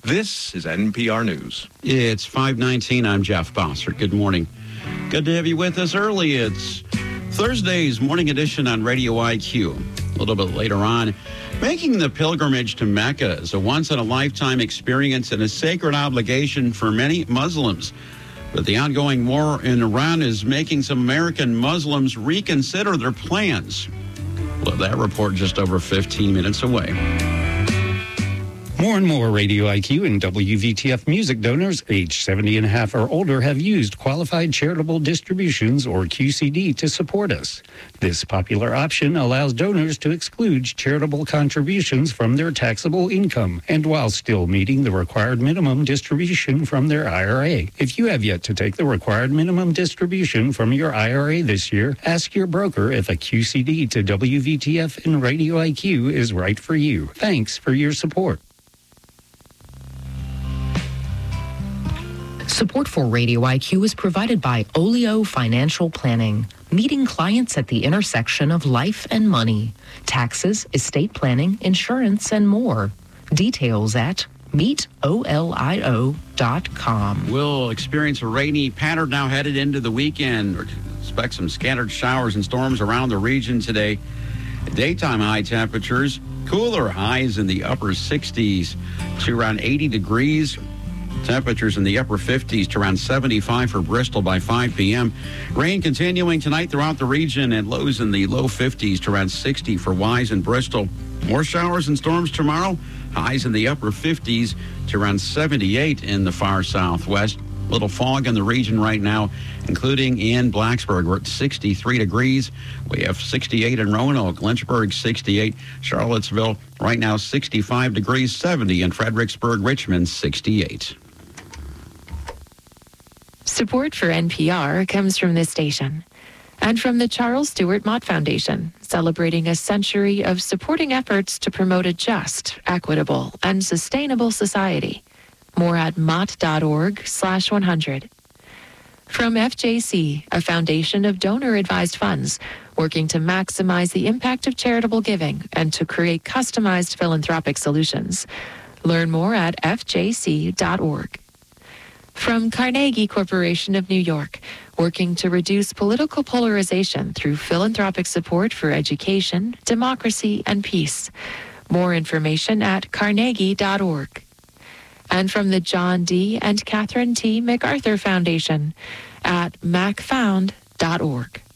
This is NPR News. It's 5:19. I'm Jeff Bossert. Good morning. Good to have you with us early. It's Thursday's morning edition on Radio IQ. A little bit later on, making the pilgrimage to Mecca is a once-in-a-lifetime experience and a sacred obligation for many Muslims. But the ongoing war in Iran is making some American Muslims reconsider their plans. We'll have that report just over 15 minutes away. More and more Radio IQ and WVTF music donors aged 70 and a half or older have used Qualified Charitable Distributions, or QCD, to support us. This popular option allows donors to exclude charitable contributions from their taxable income, and while still meeting the required minimum distribution from their IRA. If you have yet to take the required minimum distribution from your IRA this year, ask your broker if a QCD to WVTF and Radio IQ is right for you. Thanks for your support. Support for Radio IQ is provided by Olio Financial Planning, meeting clients at the intersection of life and money, taxes, estate planning, insurance, and more. Details at meetolio.com. We'll experience a rainy pattern now headed into the weekend. Expect some scattered showers and storms around the region today. Daytime high temperatures, cooler highs in the upper 60s to around 80 degrees. Temperatures in the upper 50s to around 75 for Bristol by 5 p.m. Rain continuing tonight throughout the region and lows in the low 50s to around 60 for Wise and Bristol. More showers and storms tomorrow. Highs in the upper 50s to around 78 in the far southwest. Little fog in the region right now, including in Blacksburg. We're at 63 degrees. We have 68 in Roanoke, Lynchburg 68, Charlottesville right now 65 degrees, 70 in Fredericksburg, Richmond 68. Support for NPR comes from this station and from the Charles Stewart Mott Foundation, celebrating a century of supporting efforts to promote a just, equitable, and sustainable society. More at mott.org/100. From FJC, a foundation of donor-advised funds, working to maximize the impact of charitable giving and to create customized philanthropic solutions. Learn more at fjc.org. From Carnegie Corporation of New York, working to reduce political polarization through philanthropic support for education, democracy, and peace. More information at carnegie.org. And from the John D. and Catherine T. MacArthur Foundation at macfound.org.